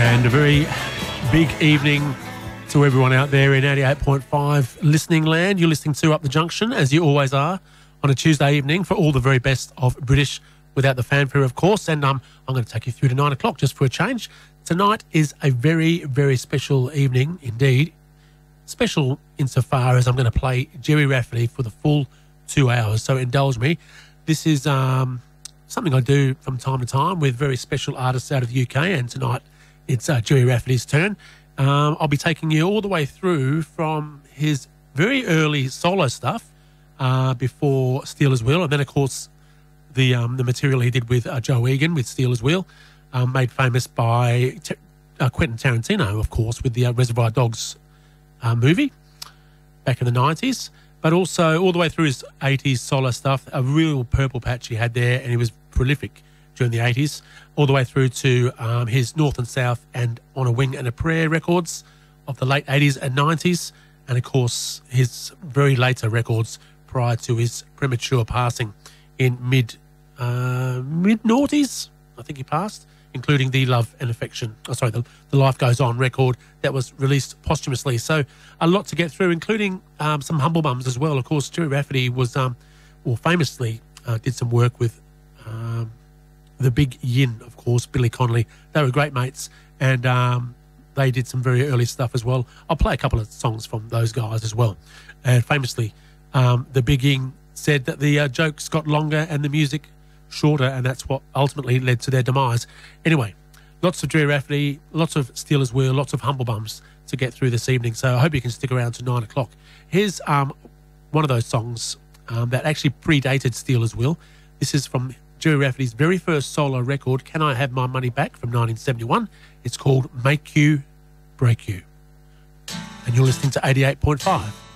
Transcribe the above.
And a very big evening to everyone out there in 88.5 listening land. You're listening to Up the Junction, as you always are, on a Tuesday evening for all the very best of British without the fanfare, of course. And I'm going to take you through to 9 o'clock just for a change. Tonight is a very, very special evening indeed. Special insofar as I'm going to play Gerry Rafferty for the full 2 hours, so indulge me. This is something I do from time to time with very special artists out of the UK, and tonight it's Gerry Rafferty's turn. I'll be taking you all the way through from his very early solo stuff before Stealers Wheel, and then, of course, the material he did with Joe Egan with Stealers Wheel, made famous by Quentin Tarantino, of course, with the Reservoir Dogs movie back in the 90s, but also all the way through his 80s solo stuff, a real purple patch he had there, and he was prolific during the 80s, all the way through to his North and South and On a Wing and a Prayer records of the late 80s and 90s, and, of course, his very later records prior to his premature passing in mid-noughties, I think he passed, including the Love and Affection, the Life Goes On record that was released posthumously. So a lot to get through, including some humble bums as well. Of course, Gerry Rafferty was, famously did some work with the Big Yin, of course, Billy Connolly. They were great mates, and they did some very early stuff as well. I'll play a couple of songs from those guys as well. And famously, the Big Yin said that the jokes got longer and the music shorter, and that's what ultimately led to their demise. Anyway, lots of Gerry Rafferty, lots of Stealers Wheel, lots of humble bums to get through this evening, so I hope you can stick around to 9 o'clock. Here's one of those songs that actually predated Stealers Wheel. This is from Gerry Rafferty's very first solo record, Can I Have My Money Back, from 1971. It's called Make You, Break You. And you're listening to 88.5